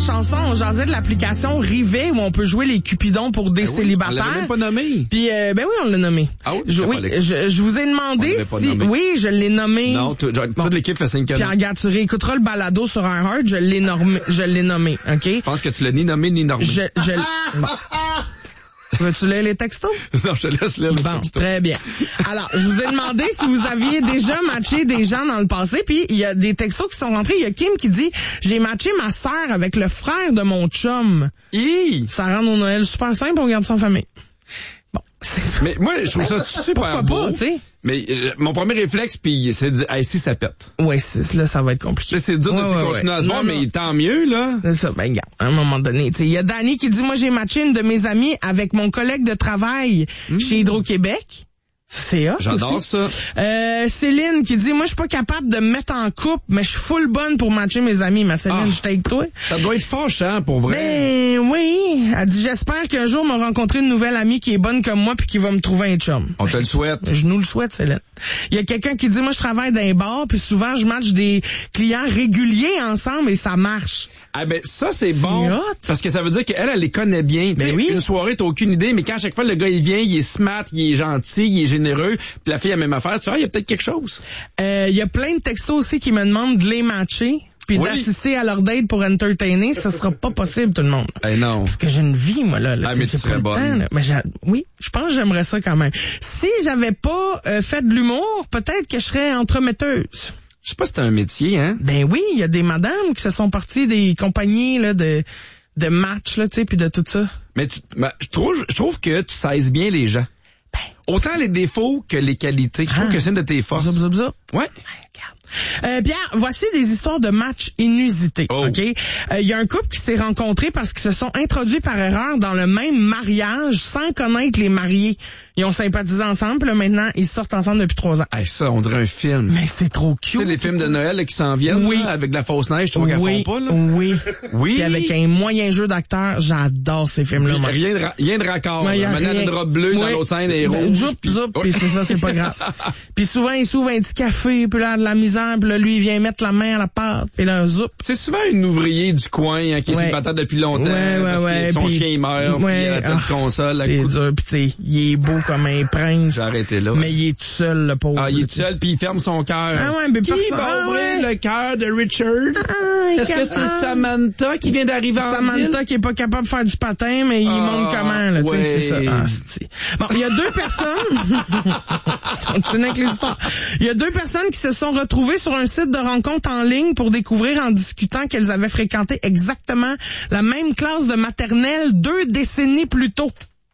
chanson, on jasait de l'application Rivet où on peut jouer les cupidons pour des célibataires. On l'avait même pas nommé. Puis, ben oui, on l'a nommé. Ah oui? Je vous ai demandé si... nommé. Oui, je l'ai nommé. Non, toute l'équipe fait 5 Puis regarde, tu réécouteras le balado sur iHeart, je l'ai nommé, OK? Je pense que tu l'as ni nommé ni normé. Bon. Veux-tu lire les textos? Non, je te laisse lire les textos. Bon, très bien. Alors, je vous ai demandé si vous aviez déjà matché des gens dans le passé, puis il y a des textos qui sont rentrés. Il y a Kim qui dit « J'ai matché ma sœur avec le frère de mon chum. » Ça rend nos Noëls super simple, on garde ça en famille. Bon. Mais moi, je trouve ça super beau. Tu sais? Mais mon premier réflexe, puis c'est de dire, hey, si ça pète. Oui, là, ça va être compliqué. C'est dur de continuer à se voir, mais tant mieux, là. C'est ça, ben regarde, à un moment donné. Il y a Danny qui dit, moi, j'ai matché une de mes amies avec mon collègue de travail chez Hydro-Québec. C'est hot. J'adore aussi. ça. Céline qui dit, moi, je suis pas capable de me mettre en couple, mais je suis full bonne pour matcher mes amis. Ma Céline, je suis avec toi. Ça doit être fâchant, pour vrai. Ben, oui. Elle dit, j'espère qu'un jour, on va rencontrer une nouvelle amie qui est bonne comme moi puis qui va me trouver un chum. On te le souhaite. Je nous le souhaite, Céline. Il y a quelqu'un qui dit, moi, je travaille dans un bar puis souvent, je matche des clients réguliers ensemble et ça marche. Ah ben ça c'est bon hot. Parce que ça veut dire qu'elle les connaît bien. Ben oui. Une soirée t'as aucune idée, mais quand à chaque fois le gars il vient, il est smart, il est gentil, il est généreux, puis la fille a la même affaire, tu vois, il y a peut-être quelque chose. Il y a plein de textos aussi qui me demandent de les matcher puis d'assister à leur date pour entertainer, ça sera pas possible tout le monde. Non. Parce que j'ai une vie moi là, mais tu serais bonne. Temps, là. Mais oui, je pense que j'aimerais ça quand même. Si j'avais pas fait de l'humour, peut-être que je serais entremetteuse. Je sais pas si c'est un métier, hein? Ben oui, il y a des madames qui se sont parties des compagnies là de match là, tu sais, puis de tout ça. Mais je trouve que tu saises bien les gens. Ben, autant les défauts que les qualités. Je trouve que c'est une de tes forces. Ouais. Ben, regarde. Pierre, voici des histoires de matchs inusités. OK? Il y a un couple qui s'est rencontré parce qu'ils se sont introduits par erreur dans le même mariage sans connaître les mariés. Ils ont sympathisé ensemble, puis là, maintenant, ils sortent ensemble depuis 3 ans. Hey, ça, on dirait un film. Mais c'est trop cute. Tu sais, les films de Noël là, qui s'en viennent, là, avec de la fausse neige, tu vois qu'elles font pas, là? Oui. Oui. Puis avec un moyen jeu d'acteurs, j'adore ces films-là. Rien de raccord. Maintenant, une robe bleue, dans l'autre scène, et rouge. Puis c'est ça, c'est pas grave. Puis souvent, ils s'ouvrent un petit café, puis là, de la misère, puis là, lui, il vient mettre la main à la pâte, puis là, zoup. C'est souvent une ouvrier du coin qui est célibataire depuis longtemps, parce que son chien meurt, puis il a la console. C'est dur, puis tu sais, il est beau comme un prince. J'ai arrêté là. Mais il est tout seul, le pauvre. Ah, il est tout seul, puis il ferme son cœur. Ah ouais, mais qui va ouvrir le cœur de Richard? Est-ce que c'est Samantha qui vient d'arriver en ville? Samantha qui est pas capable de faire du patin, mais il montre comment, là, tu sais, c'est ça. Bon, il y a 2 personnes. Je continue avec les histoires. Il y a 2 personnes qui se sont retrouvées sur un site de rencontre en ligne pour découvrir en discutant qu'elles avaient fréquenté exactement la même classe de maternelle 2 décennies plus tôt.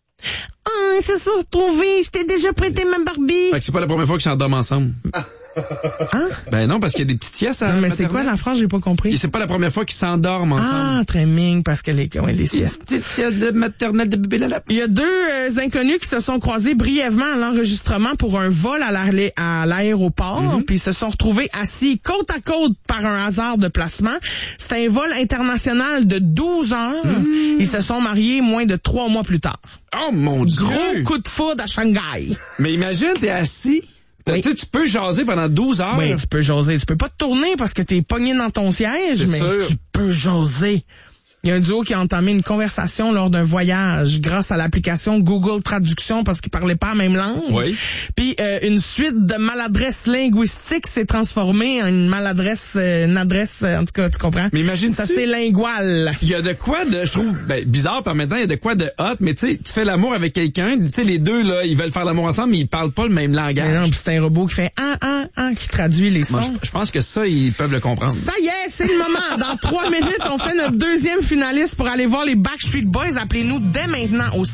Ah, ils se sont retrouvés, je t'ai déjà prêté ma Barbie. Fait que c'est pas la première fois qu'ils s'endorment ensemble. Hein? Ben non, parce qu'il y a des petites siestes à non, mais c'est quoi la phrase, j'ai pas compris. Et c'est pas la première fois qu'ils s'endorment ensemble. Ah, très mignon, parce que les siestes. Petite sieste de maternelle de bébé Lala. Il y a 2 inconnus qui se sont croisés brièvement à l'enregistrement pour un vol à l'aéroport, puis ils se sont retrouvés assis côte à côte par un hasard de placement. C'était un vol international de 12 heures. Ils se sont mariés moins de 3 mois plus tard. Oh mon Dieu! Gros coup de foudre à Shanghai. Mais imagine, t'es assis. Oui. Tu peux jaser pendant 12 heures. Oui, tu peux jaser. Tu peux pas te tourner parce que t'es pogné dans ton siège, mais sûr. Tu peux jaser. Il y a un duo qui a entamé une conversation lors d'un voyage grâce à l'application Google Traduction parce qu'ils parlaient pas la même langue. Oui. Puis une suite de maladresses linguistiques s'est transformée en une adresse, en tout cas, tu comprends? Mais imagine ça, c'est lingual. Il y a de quoi de, je trouve, bizarre par maintenant, il y a de quoi de hot, mais tu sais, tu fais l'amour avec quelqu'un, tu sais, les deux, là, ils veulent faire l'amour ensemble, mais ils parlent pas le même langage. Mais non, puis c'est un robot qui fait qui traduit les sons. Moi, je pense que ça, ils peuvent le comprendre. Ça y est, c'est le moment. Dans 3 minutes, on fait notre 2e finaliste pour aller voir les Backstreet Boys. Appelez-nous dès maintenant au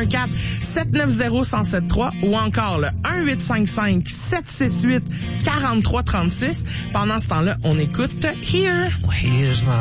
514-790-1073 ou encore le 1-855-768-4336. Pendant ce temps-là, on écoute Here.